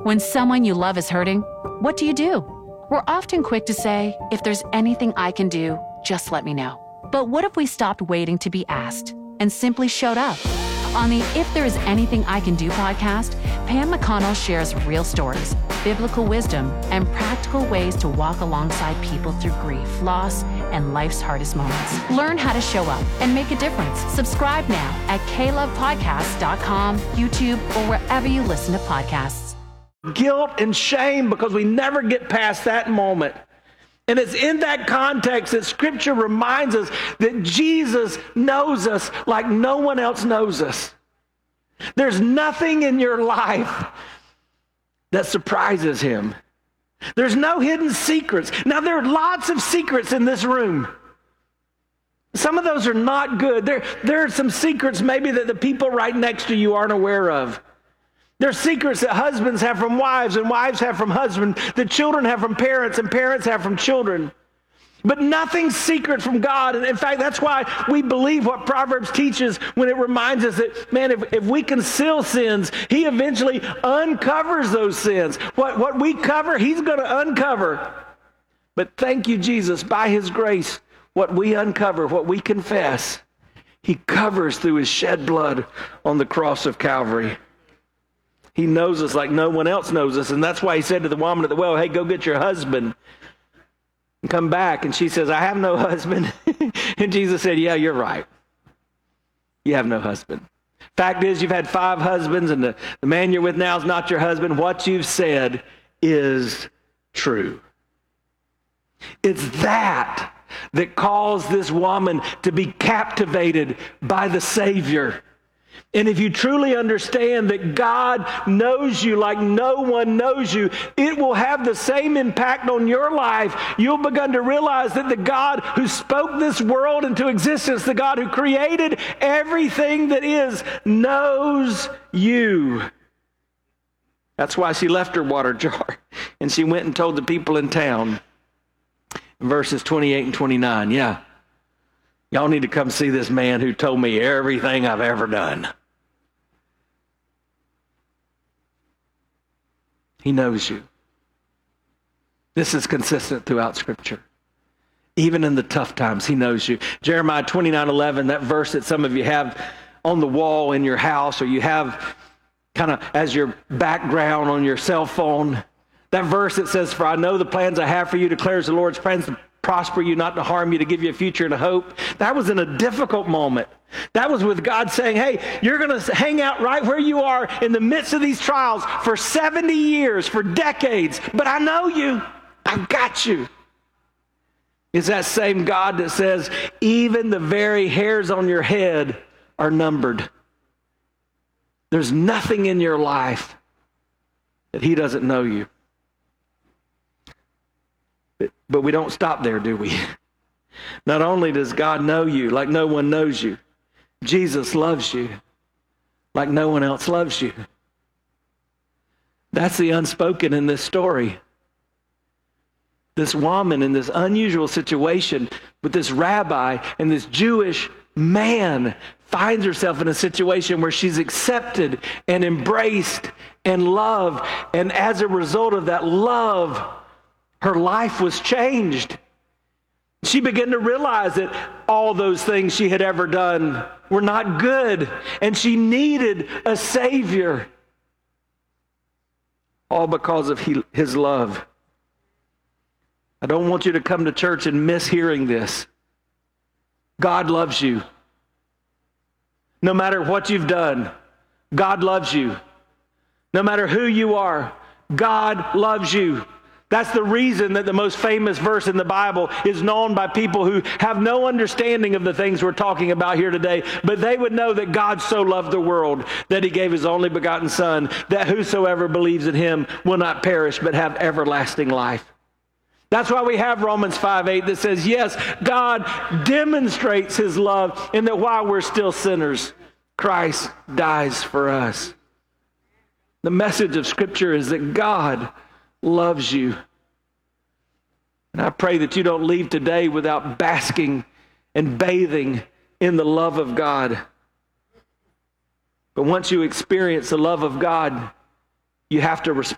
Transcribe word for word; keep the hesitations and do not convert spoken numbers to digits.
When someone you love is hurting, what do you do? We're often quick to say, if there's anything I can do, just let me know. But what if we stopped waiting to be asked and simply showed up? On the If There Is Anything I Can Do podcast, Pam McConnell shares real stories, biblical wisdom, and practical ways to walk alongside people through grief, loss, and life's hardest moments. Learn how to show up and make a difference. Subscribe now at k love podcast dot com, YouTube, or wherever you listen to podcasts. Guilt and shame because we never get past that moment. And it's in that context that Scripture reminds us that Jesus knows us like no one else knows us. There's nothing in your life that surprises him. There's no hidden secrets. Now, there are lots of secrets in this room. Some of those are not good. There, there are some secrets maybe that the people right next to you aren't aware of. There are secrets that husbands have from wives and wives have from husbands, that children have from parents and parents have from children. But nothing's secret from God. And in fact, that's why we believe what Proverbs teaches when it reminds us that, man, if, if we conceal sins, he eventually uncovers those sins. What, what we cover, he's going to uncover. But thank you, Jesus, by his grace, what we uncover, what we confess, he covers through his shed blood on the cross of Calvary. He knows us like no one else knows us. And that's why he said to the woman at the well, hey, go get your husband and come back. And she says, I have no husband. And Jesus said, yeah, you're right. You have no husband. Fact is, you've had five husbands, and the, the man you're with now is not your husband. What you've said is true. It's that that caused this woman to be captivated by the Savior. And if you truly understand that God knows you like no one knows you, it will have the same impact on your life. You'll begin to realize that the God who spoke this world into existence, the God who created everything that is, knows you. That's why she left her water jar and she went and told the people in town. In verses twenty-eight and twenty-nine, yeah. Y'all need to come see this man who told me everything I've ever done. He knows you. This is consistent throughout Scripture. Even in the tough times, he knows you. Jeremiah twenty-nine eleven, that verse that some of you have on the wall in your house, or you have kind of as your background on your cell phone. That verse that says, for I know the plans I have for you, declares the Lord's plans to prosper you, not to harm you, to give you a future and a hope. That was in a difficult moment. That was with God saying, hey, you're going to hang out right where you are in the midst of these trials for seventy years, for decades, but I know you. I've got you. It's that same God that says, even the very hairs on your head are numbered. There's nothing in your life that he doesn't know you. But, but we don't stop there, do we? Not only does God know you like no one knows you, Jesus loves you like no one else loves you. That's the unspoken in this story. This woman in this unusual situation with this rabbi and this Jewish man finds herself in a situation where she's accepted and embraced and loved. And as a result of that love, her life was changed. She began to realize that all those things she had ever done were not good, and she needed a Savior. All because of he, his love. I don't want you to come to church and miss hearing this. God loves you. No matter what you've done, God loves you. No matter who you are, God loves you. That's the reason that the most famous verse in the Bible is known by people who have no understanding of the things we're talking about here today, but they would know that God so loved the world that he gave his only begotten Son, that whosoever believes in him will not perish but have everlasting life. That's why we have Romans five eight that says, yes, God demonstrates his love in that while we're still sinners, Christ dies for us. The message of Scripture is that God loves you. And I pray that you don't leave today without basking and bathing in the love of God. But once you experience the love of God, you have to respond.